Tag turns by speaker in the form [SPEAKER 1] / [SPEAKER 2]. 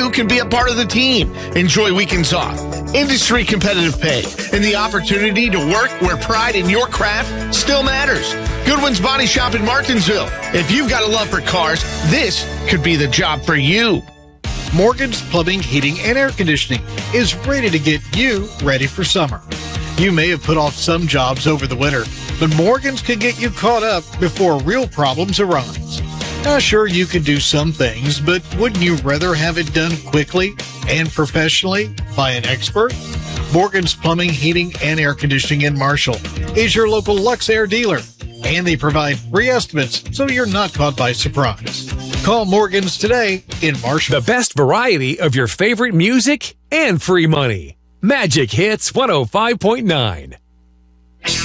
[SPEAKER 1] you can be a part of the team. Enjoy weekends off, industry competitive pay, and the opportunity to work where pride in your craft still matters. Goodwin's Body Shop in Martinsville. If you've got a love for cars, this could be the job for you.
[SPEAKER 2] Morgan's Plumbing, Heating, and Air Conditioning is ready to get you ready for summer. You may have put off some jobs over the winter, but Morgan's can get you caught up before real problems arise. Now, sure, you can do some things, but wouldn't you rather have it done quickly and professionally by an expert? Morgan's Plumbing, Heating, and Air Conditioning in Marshall is your local Luxair dealer, and they provide free estimates so you're not caught by surprise. Call Morgan's today in Marshall.
[SPEAKER 3] The best variety of your favorite music and free money. Magic Hits 105.9.